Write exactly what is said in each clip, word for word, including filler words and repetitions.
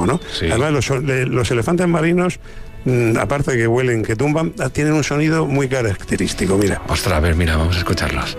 ¿no? Sí. Además, los, los elefantes marinos, aparte de que huelen, que tumban, tienen un sonido muy característico, mira. Ostras, a ver, mira, vamos a escucharlos.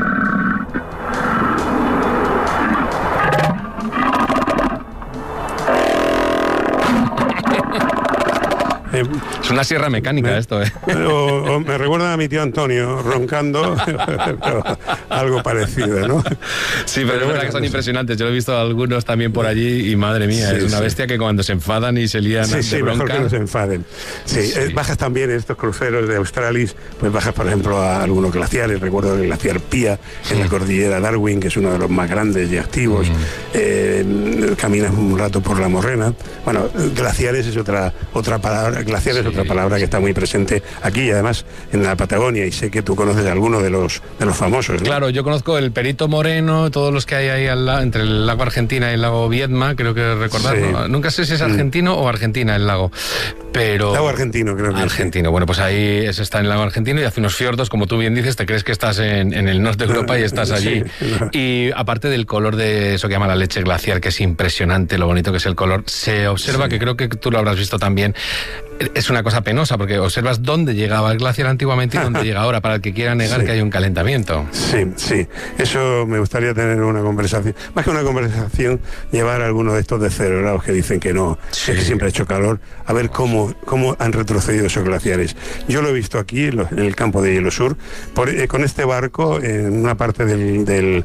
Eh, es una sierra mecánica me, esto, ¿eh? O, o me recuerda a mi tío Antonio roncando, pero algo parecido, ¿no? Sí, pero, pero es bueno, verdad que son no impresionantes. Yo lo he visto a algunos también por allí y madre mía, sí, es una sí. bestia que cuando se enfadan y se lían sí, de sí, bronca... mejor que no se enfaden. Sí, sí. Eh, bajas también en estos cruceros de Australis, pues bajas, por ejemplo, a algunos glaciares. Recuerdo el glaciar Pía en sí. la cordillera Darwin, que es uno de los más grandes y activos. Mm. Eh, caminas un rato por la morrena. Bueno, glaciares es otra otra palabra. Glaciar sí. es otra palabra que está muy presente aquí y además en la Patagonia, y sé que tú conoces a alguno de los de los famosos, ¿no? Claro, yo conozco el Perito Moreno, todos los que hay ahí al lado, entre el lago Argentina y el lago Viedma, creo que recordar, sí. ¿no? Nunca sé si es argentino mm. o Argentina el lago, pero... Lago argentino, creo que Argentino, sí. Bueno, pues ahí es, está en el lago argentino y hace unos fiordos, como tú bien dices, te crees que estás en, en el norte de Europa y estás allí. Sí. Y aparte del color de eso que llama la leche glaciar, que es impresionante, lo bonito que es el color, se observa, sí. que creo que tú lo habrás visto también, es una cosa penosa porque observas dónde llegaba el glaciar antiguamente y dónde llega ahora, para el que quiera negar sí. que hay un calentamiento. Sí, sí, eso me gustaría tener una conversación, más que una conversación, llevar a alguno de estos de cero grados que dicen que no, sí. es que siempre ha hecho calor, a ver cómo, cómo han retrocedido esos glaciares. Yo lo he visto aquí en el campo de Hielo Sur, por, eh, con este barco en una parte del, del,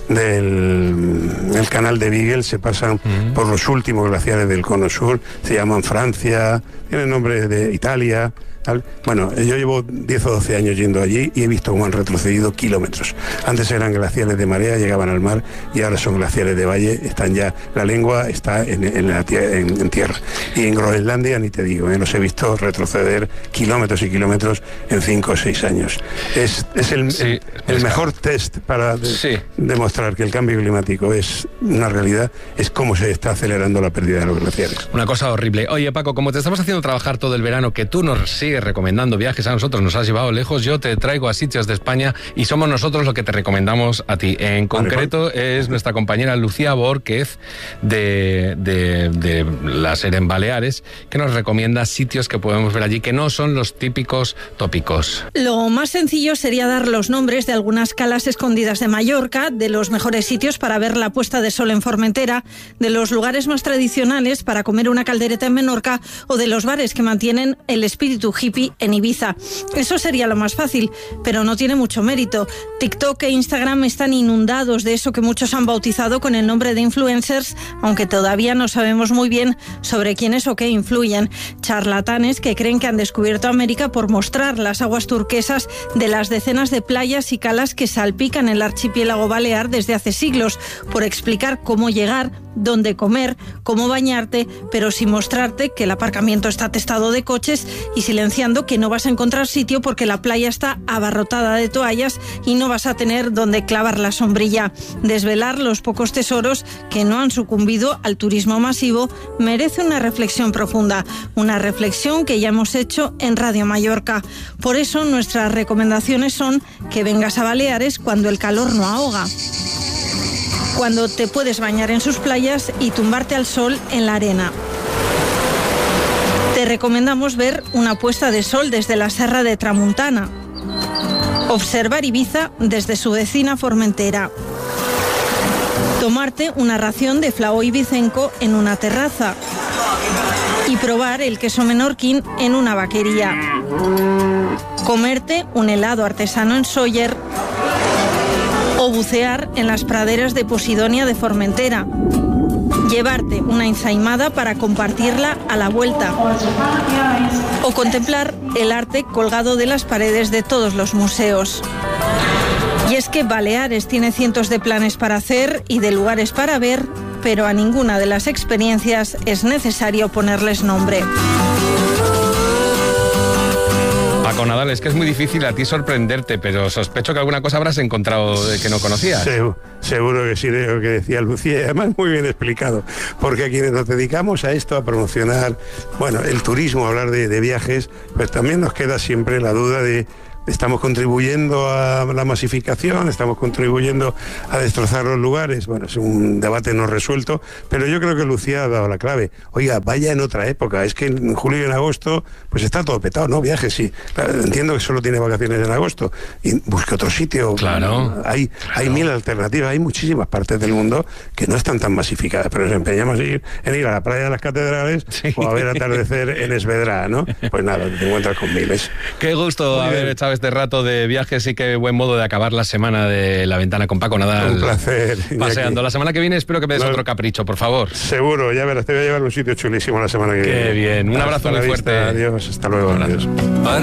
del, del canal de Beagle se pasan mm. por los últimos glaciares del cono sur, se llaman Francia, tienen nombre de Italia. Bueno, yo llevo diez o doce años yendo allí y he visto cómo han retrocedido kilómetros. Antes eran glaciares de marea, llegaban al mar, y ahora son glaciares de valle, están ya, la lengua está en, en, la, en, en tierra. Y en Groenlandia ni te digo, ¿eh? Los he visto retroceder kilómetros y kilómetros en cinco o seis años. Es, es el, sí, el, el mejor test para de, sí. demostrar que el cambio climático es una realidad, es cómo se está acelerando la pérdida de los glaciares. Una cosa horrible. Oye, Paco, como te estamos haciendo trabajar todo el verano, que tú nos sigues recomendando viajes a nosotros, nos has llevado lejos, yo te traigo a sitios de España y somos nosotros los que te recomendamos a ti. En concreto vale, es nuestra compañera Lucía Borquez de, de, de la SER en Baleares, que nos recomienda sitios que podemos ver allí que no son los típicos tópicos. Lo más sencillo sería dar los nombres de algunas calas escondidas de Mallorca, de los mejores sitios para ver la puesta de sol en Formentera, de los lugares más tradicionales para comer una caldereta en Menorca o de los bares que mantienen el espíritu hippie en Ibiza. Eso sería lo más fácil, pero no tiene mucho mérito. TikTok e Instagram están inundados de eso que muchos han bautizado con el nombre de influencers, aunque todavía no sabemos muy bien sobre quiénes o qué influyen. Charlatanes que creen que han descubierto América por mostrar las aguas turquesas de las decenas de playas y calas que salpican el archipiélago balear desde hace siglos, por explicar cómo llegar, dónde comer, cómo bañarte, pero sin mostrarte que el aparcamiento está atestado de coches y silenciando que no vas a encontrar sitio porque la playa está abarrotada de toallas y no vas a tener donde clavar la sombrilla. Desvelar los pocos tesoros que no han sucumbido al turismo masivo merece una reflexión profunda, una reflexión que ya hemos hecho en Radio Mallorca. Por eso nuestras recomendaciones son que vengas a Baleares cuando el calor no ahoga, cuando te puedes bañar en sus playas y tumbarte al sol en la arena. Te recomendamos ver una puesta de sol desde la Serra de Tramuntana, observar Ibiza desde su vecina Formentera, tomarte una ración de flaó ibicenco en una terraza y probar el queso menorquín en una vaquería, comerte un helado artesano en Sóller o bucear en las praderas de Posidonia de Formentera, llevarte una ensaimada para compartirla a la vuelta o contemplar el arte colgado de las paredes de todos los museos. Y es que Baleares tiene cientos de planes para hacer y de lugares para ver, pero a ninguna de las experiencias es necesario ponerles nombre. Paco Nadal, es que es muy difícil a ti sorprenderte, pero sospecho que alguna cosa habrás encontrado de que no conocías. Seguro, seguro que sí, lo que decía Lucía, y además muy bien explicado, porque a quienes nos dedicamos a esto, a promocionar, bueno, el turismo, a hablar de, de viajes, pues también nos queda siempre la duda de estamos contribuyendo a la masificación, estamos contribuyendo a destrozar los lugares. Bueno, es un debate no resuelto, pero yo creo que Lucía ha dado la clave. Oiga, vaya en otra época, es que en julio y en agosto pues está todo petado, ¿no? Viajes, sí. Claro, entiendo que solo tiene vacaciones en agosto y busque otro sitio. Claro. Hay, claro. hay mil alternativas, hay muchísimas partes del mundo que no están tan masificadas, pero nos empeñamos en ir, en ir a la playa de las catedrales sí. o a ver atardecer en Esvedra, ¿no? Pues nada, te encuentras con miles. Qué gusto Muy haber bien. echado este rato de viajes y qué buen modo de acabar la semana de La Ventana con Paco Nadal. Un placer. Paseando. Iñaki. La semana que viene espero que me des no, otro capricho, por favor. Seguro, ya verás, te voy a llevar a un sitio chulísimo la semana que qué viene. Qué bien, un abrazo hasta muy la fuerte. Vista. Adiós, hasta luego. Adiós.